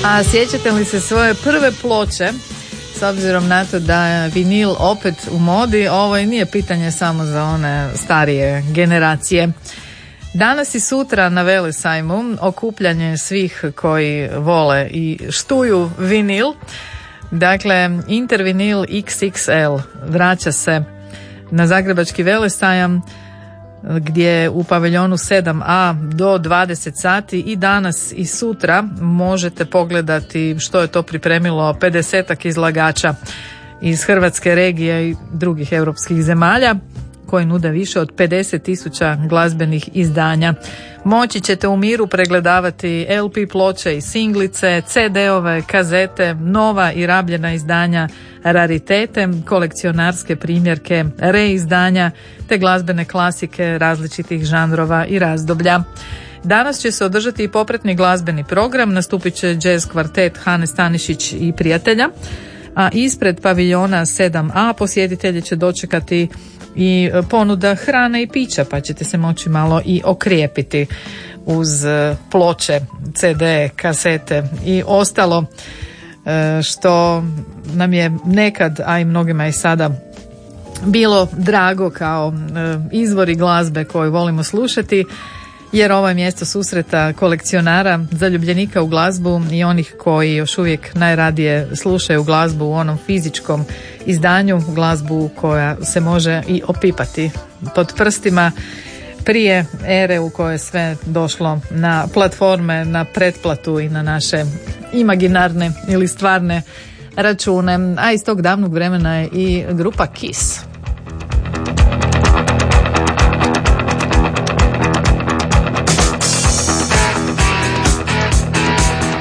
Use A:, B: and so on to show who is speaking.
A: A sjećate li se svoje prve ploče? S obzirom na to da je vinil opet u modi, ovo nije pitanje samo za one starije generacije. Danas i sutra na Velesajmu okupljanje svih koji vole i štuju vinil. Dakle, Intervinil XXL vraća se na Zagrebački Velesajam, gdje u paviljonu 7A do 20 sati i danas i sutra možete pogledati što je to pripremilo 50-ak izlagača iz Hrvatske regije i drugih europskih zemalja koji nude više od 50.000 glazbenih izdanja. Moći ćete u miru pregledavati LP ploče i singlice, CD-ove, kazete, nova i rabljena izdanja, raritete, kolekcionarske primjerke, reizdanja te glazbene klasike različitih žanrova i razdoblja. Danas će se održati i popratni glazbeni program, nastupit će jazz kvartet Hane Stanišić i prijatelja, a ispred paviljona 7A posjetitelji će dočekati i ponuda hrane i pića, pa ćete se moći malo i okrijepiti uz ploče, CD, kasete i ostalo što nam je nekad, a i mnogima i sada bilo drago kao izvori glazbe koju volimo slušati, jer ovo je mjesto susreta kolekcionara, zaljubljenika u glazbu i onih koji još uvijek najradije slušaju glazbu u onom fizičkom izdanju, glazbu koja se može i opipati pod prstima prije ere u kojoj je sve došlo na platforme, na pretplatu i na naše imaginarne ili stvarne račune. A iz tog davnog vremena je i grupa Kiss.